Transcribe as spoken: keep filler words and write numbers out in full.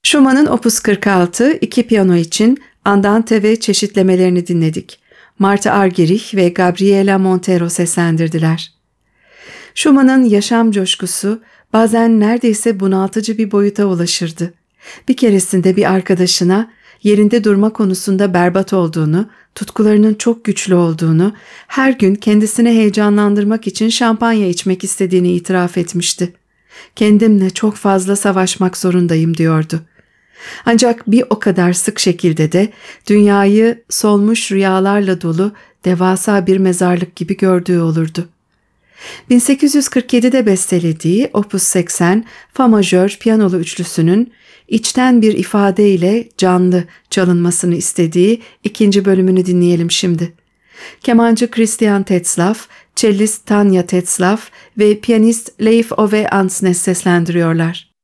Schumann'ın Opus kırk altı, iki piyano için Andante ve çeşitlemelerini dinledik. Marta Argerich ve Gabriela Montero seslendirdiler. Schumann'ın yaşam coşkusu bazen neredeyse bunaltıcı bir boyuta ulaşırdı. Bir keresinde bir arkadaşına yerinde durma konusunda berbat olduğunu, tutkularının çok güçlü olduğunu, her gün kendisini heyecanlandırmak için şampanya içmek istediğini itiraf etmişti. "Kendimle çok fazla savaşmak zorundayım," diyordu. Ancak bir o kadar sık şekilde de dünyayı solmuş rüyalarla dolu devasa bir mezarlık gibi gördüğü olurdu. bin sekiz yüz kırk yedide bestelediği Opus seksen Fa majör piyanolu üçlüsünün içten bir ifadeyle canlı çalınmasını istediği ikinci bölümünü dinleyelim şimdi. Kemancı Christian Tetzlaff, cellist Tanya Tetzlaff ve piyanist Leif Ove Ansnes seslendiriyorlar.